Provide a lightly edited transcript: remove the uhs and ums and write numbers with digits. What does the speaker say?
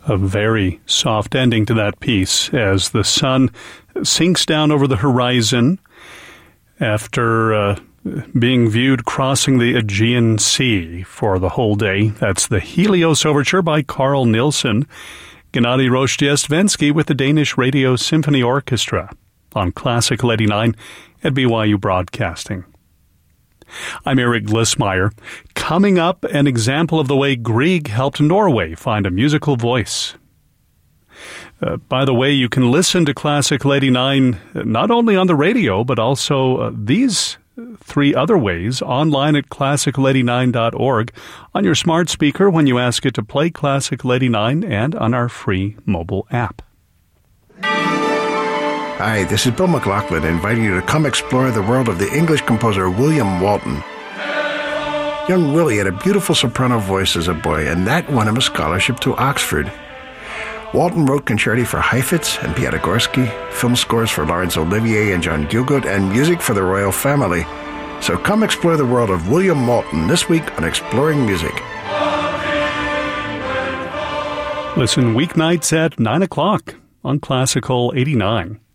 A very soft ending to that piece as the sun sinks down over the horizon after being viewed crossing the Aegean Sea for the whole day. That's the Helios Overture by Carl Nielsen. Gennady Rozhdestvensky with the Danish Radio Symphony Orchestra on Classical 89 at BYU Broadcasting. I'm Eric Glissmeyer. Coming up, an example of the way Grieg helped Norway find a musical voice. By the way, you can listen to Classical 89 not only on the radio, but also these three other ways, online at classical89.org, on your smart speaker when you ask it to play Classical 89, and on our free mobile app. Hi, this is Bill McLaughlin inviting you to come explore the world of the English composer William Walton. Young Willie had a beautiful soprano voice as a boy, and that won him a scholarship to Oxford. Walton wrote concerti for Heifetz and Piatigorsky, film scores for Laurence Olivier and John Gielgud, and music for the royal family. So come explore the world of William Walton this week on Exploring Music. Listen weeknights at 9 o'clock on Classical 89.